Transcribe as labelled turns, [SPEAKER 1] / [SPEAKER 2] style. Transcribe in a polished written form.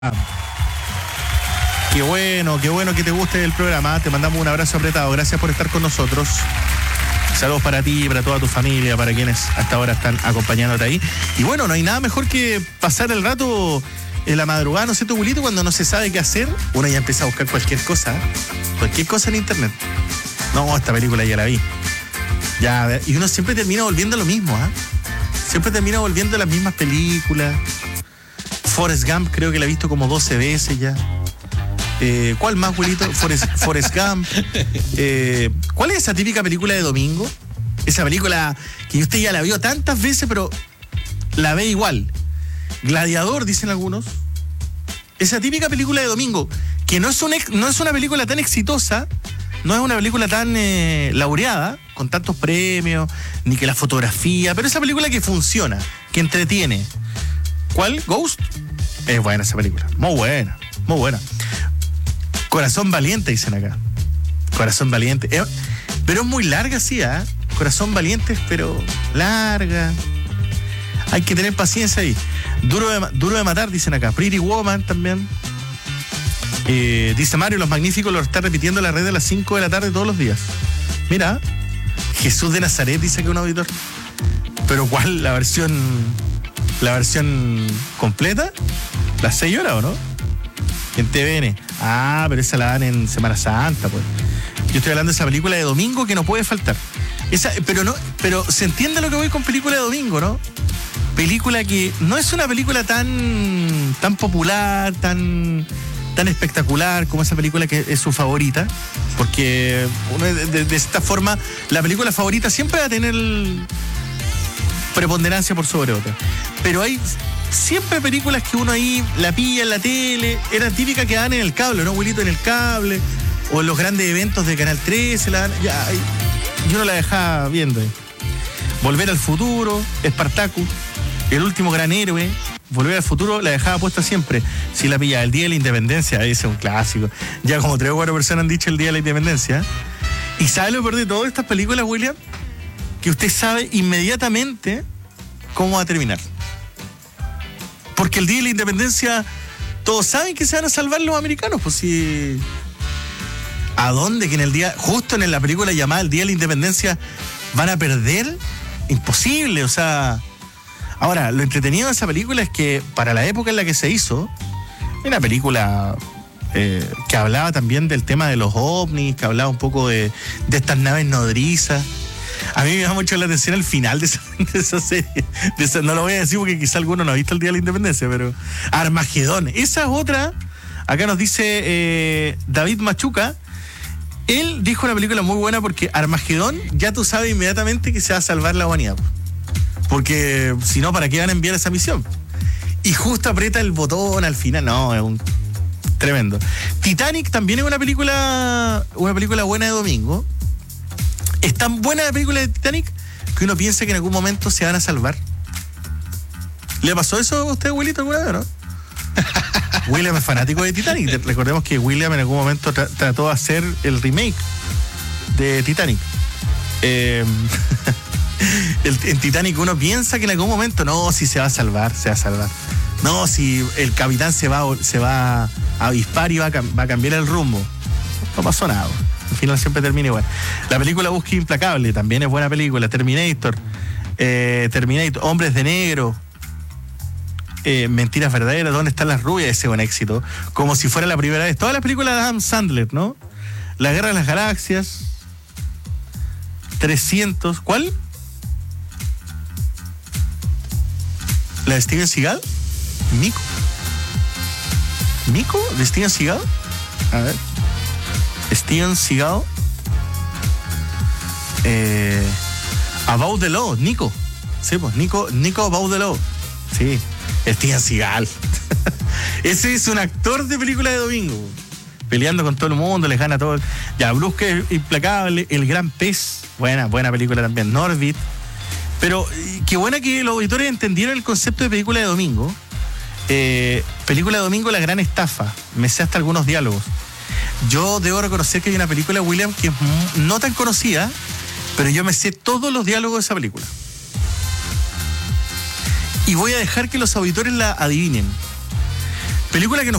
[SPEAKER 1] Qué bueno que te guste el programa. Te mandamos un abrazo apretado. Gracias por estar con nosotros. Saludos para ti, para toda tu familia, para quienes hasta ahora están acompañándote ahí. Y bueno, no hay nada mejor que pasar el rato en la madrugada, ¿no es cierto, Julito? Cuando no se sabe qué hacer, uno ya empieza a buscar cualquier cosa en internet. No, esta película ya la vi. Ya, y uno siempre termina volviendo a lo mismo, ¿ah? Siempre termina volviendo a las mismas películas. Forrest Gump creo que la he visto como 12 veces ya. ¿Cuál más, Julito? Forrest Gump. ¿Cuál es esa típica película de domingo? Esa película que usted ya la vio tantas veces, pero la ve igual. Gladiador, dicen algunos. Esa típica película de domingo, que no es una película tan exitosa, no es una película tan laureada, con tantos premios, ni que la fotografía, pero esa película que funciona, que entretiene. ¿Cuál? Ghost. Es buena esa película. Muy buena, muy buena. Corazón Valiente, dicen acá. Corazón Valiente. Pero es muy larga, sí, ¿eh? Corazón Valiente, pero larga. Hay que tener paciencia ahí. Duro de matar, dicen acá. Pretty Woman también. Dice Mario, Los Magníficos lo está repitiendo en la red a las 5 de la tarde todos los días. Mira, Jesús de Nazaret, dice que un auditor. ¿Pero cuál? ¿La versión completa? ¿Las 6 horas o no? En TVN. Ah, pero esa la dan en Semana Santa, pues. Yo estoy hablando de esa película de domingo que no puede faltar. Pero se entiende lo que voy con película de domingo, ¿no? Película que no es una película tan popular, tan espectacular como esa película que es su favorita, porque de esta forma la película favorita siempre va a tener preponderancia por sobre otra. Pero hay siempre películas que uno ahí la pilla en la tele, era típica que dan en el cable, ¿no, abuelito? En el cable, o en los grandes eventos de Canal 13, yo no la dejaba viendo. Volver al Futuro, Espartacus, El Último Gran Héroe, Volver al Futuro, la dejaba puesta siempre. Si la pillaba, El Día de la Independencia, ese es un clásico. Ya como 3 o 4 personas han dicho El Día de la Independencia. ¿Y sabe lo peor de todas estas películas, William? Que usted sabe inmediatamente cómo va a terminar. Porque el Día de la Independencia, todos saben que se van a salvar los americanos, pues sí. ¿A dónde? Que en el día, justo en la película llamada El Día de la Independencia, van a perder. Imposible, o sea. Ahora, lo entretenido de esa película es que para la época en la que se hizo, era una película que hablaba también del tema de los ovnis, que hablaba un poco de estas naves nodrizas. A mí me llama mucho la atención el final de esa serie. No lo voy a decir porque quizá alguno no ha visto El Día de la Independencia, pero Armagedón. Esa es otra. Acá nos dice David Machuca. Él dijo una película muy buena porque Armagedón ya tú sabes inmediatamente que se va a salvar la humanidad. Porque si no, ¿para qué van a enviar esa misión? Y justo aprieta el botón al final. No, es un tremendo. Titanic también es una película buena de domingo. Es tan buena la película de Titanic que uno piensa que en algún momento se van a salvar. ¿Le pasó eso a usted, abuelito, alguna vez, no? William es fanático de Titanic. Recordemos que William en algún momento trató de hacer el remake de Titanic. En Titanic uno piensa que en algún momento, no, si se va a salvar. No, si el capitán se va a avispar y va a cambiar el rumbo. No pasó nada. Al final siempre termina igual. La película Búsqueda Implacable también es buena película. Terminator, Hombres de Negro, Mentiras Verdaderas, ¿Dónde están las rubias? Ese es un éxito. Como si fuera la primera vez. Todas las películas de Adam Sandler, ¿no? La Guerra de las Galaxias, 300. ¿Cuál? ¿La de Steven Seagal? ¿Mico? ¿De Steven Seagal? A ver. Steven Seagal. About the Law, Nico. Sí, pues, Nico About the Law. Sí, Steven Seagal. Ese es un actor de película de domingo. Peleando con todo el mundo, les gana todo. Ya, Búsqueda Implacable, El Gran Pez. Buena película también. Norbit. Pero qué buena que los auditores entendieron el concepto de película de domingo. Película de domingo, La Gran Estafa. Me sé hasta algunos diálogos. Yo debo reconocer que hay una película, William, que es no tan conocida, pero yo me sé todos los diálogos de esa película. Y voy a dejar que los auditores la adivinen. Película que nos